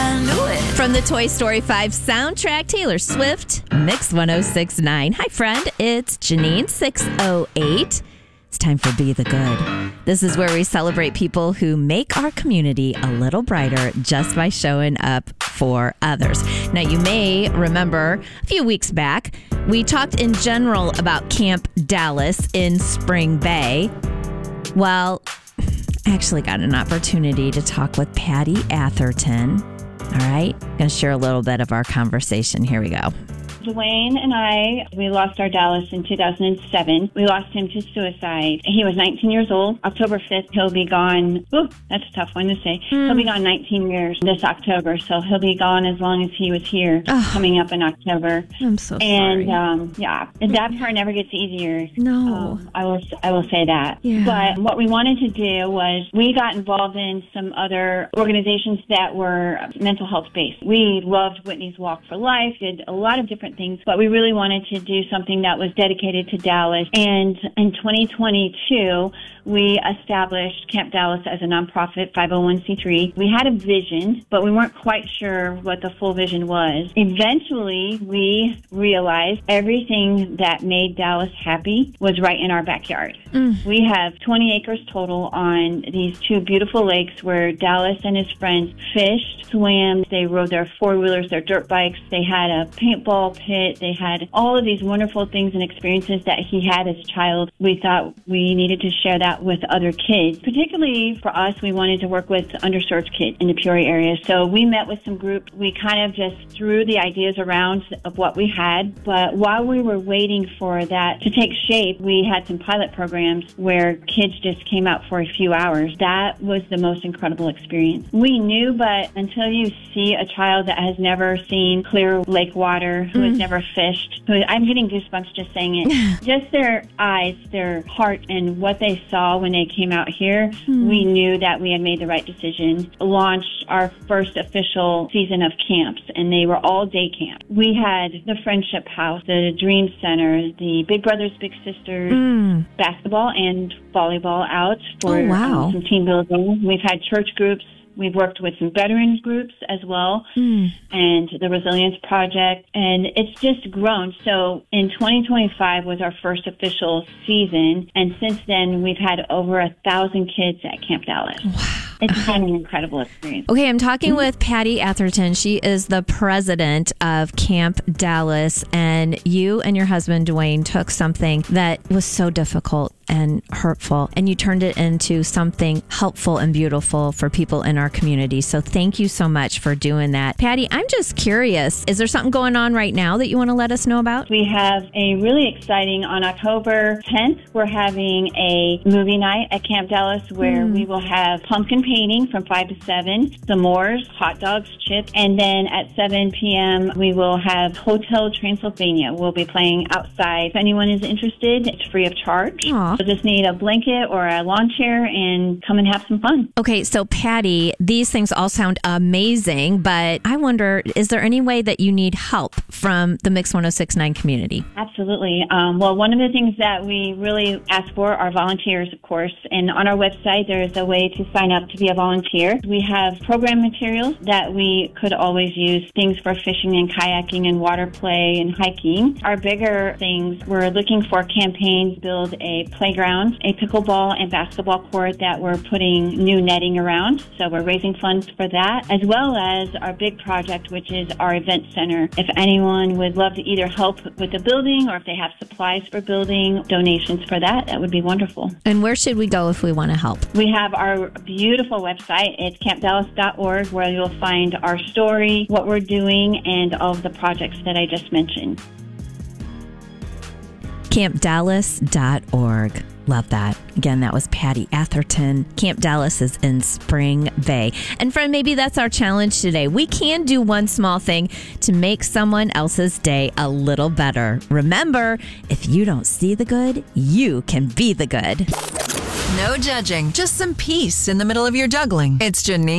I knew it. From the Toy Story 5 soundtrack, Taylor Swift, Mix 1069. Hi, friend. It's Janine 608. It's time for Be the Good. This is where we celebrate people who make our community a little brighter just by showing up for others. Now, you may remember a few weeks back, we talked in general about Camp Dallas in Spring Bay. Well, I actually got an opportunity to talk with Patty Atherton. All right, I'm going to share a little bit of our conversation. Here we go. Dwayne and I, we lost our Dallas in 2007. We lost him to suicide. He was 19 years old. October 5th, he'll be gone. Ooh, that's a tough one to say. He'll be gone 19 years this October, so he'll be gone as long as he was here coming up in October. I'm so sorry. And that part never gets easier. No. I will say that. Yeah. But what we wanted to do was we got involved in some other organizations that were mental health based. We loved Whitney's Walk for Life, did a lot of different things, but we really wanted to do something that was dedicated to Dallas. And in 2022, we established Camp Dallas as a nonprofit 501c3. We had a vision, but we weren't quite sure what the full vision was. Eventually, we realized everything that made Dallas happy was right in our backyard. We have 20 acres total on these two beautiful lakes where Dallas and his friends fished, swam, they rode their four-wheelers, their dirt bikes, they had a paintball pit, they had all of these wonderful things and experiences that he had as a child. We thought we needed to share that with other kids. Particularly for us, we wanted to work with underserved kids in the Peoria area. So we met with some groups. We kind of just threw the ideas around of what we had. But while we were waiting for that to take shape, we had some pilot programs where kids just came out for a few hours. That was the most incredible experience. We knew, but until you see a child that has never seen clear lake water, who has never fished, I'm getting goosebumps just saying it. Just their eyes, their heart, and what they saw when they came out here, we knew that we had made the right decision. Launched our first official season of camps, and they were all day camp. We had the Friendship House, the Dream Center, the Big Brothers Big Sisters, basketball and volleyball out for some team building. We've had church groups. We've worked with some veterans groups as well, and the Resilience Project, and it's just grown. So in 2025 was our first official season, and since then we've had over 1,000 kids at Camp Dallas. Wow. It's been an incredible experience. Okay, I'm talking with Patty Atherton. She is the president of Camp Dallas, and you and your husband, Dwayne, took something that was so difficult and hurtful, and you turned it into something helpful and beautiful for people in our community. So thank you so much for doing that. Patty, I'm just curious, is there something going on right now that you want to let us know about? We have a really exciting, on October 10th, we're having a movie night at Camp Dallas where we will have pumpkin painting from 5 to 7, s'mores, hot dogs, chips, and then at 7 p.m. we will have Hotel Transylvania. We'll be playing outside. If anyone is interested, it's free of charge. Aww. You'll just need a blanket or a lawn chair and come and have some fun. Okay, so Patty, these things all sound amazing, but I wonder, is there any way that you need help from the Mix 1069 community? Absolutely. Well, one of the things that we really ask for are volunteers, of course, and on our website there is a way to sign up to be a volunteer. We have program materials that we could always use, things for fishing and kayaking and water play and hiking. Our bigger things, we're looking for campaigns, build a playground, a pickleball and basketball court that we're putting new netting around. So we're raising funds for that, as well as our big project, which is our event center. If anyone would love to either help with the building or if they have supplies for building, donations for that, that would be wonderful. And where should we go if we want to help? We have our beautiful website. It's campdallas.org, where you'll find our story, what we're doing, and all of the projects that I just mentioned. campdallas.org. Love that. Again, that was Patty Atherton. Camp Dallas is in Spring Bay. And friend, maybe that's our challenge today. We can do one small thing to make someone else's day a little better. Remember, if you don't see the good, you can be the good. No judging, just some peace in the middle of your juggling. It's Janine